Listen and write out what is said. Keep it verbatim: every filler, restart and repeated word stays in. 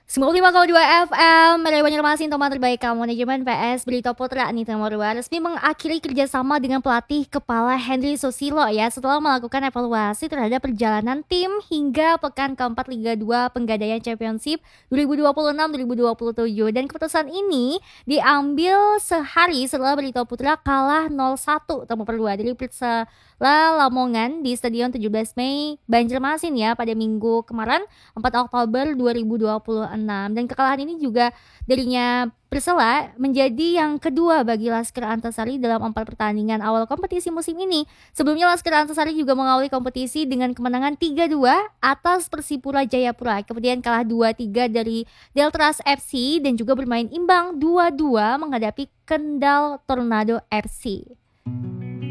sembilan puluh lima koma dua F M, Radio Banjarmasin, teman terbaik kamu. Manajemen P S Barito Putra nih nomor dua resmi mengakhiri kerjasama dengan pelatih kepala Henry Susilo ya setelah melakukan evaluasi terhadap perjalanan tim hingga pekan keempat Liga dua Penggadaian Championship dua ribu dua puluh enam dua ribu dua puluh tujuh, dan keputusan ini diambil sehari setelah Barito Putra kalah nol satu nomor dua dari Persela Lamongan di Stadion tujuh belas Mei Banjarmasin ya pada Minggu kemarin empat Oktober dua ribu dua puluh enam. Dan kekalahan ini juga darinya Persela menjadi yang kedua bagi Laskar Antasari dalam empat pertandingan awal kompetisi musim ini. Sebelumnya Laskar Antasari juga mengawali kompetisi dengan kemenangan tiga dua atas Persipura Jayapura, kemudian kalah dua tiga dari Deltras F C dan juga bermain imbang dua dua menghadapi Kendal Tornado F C.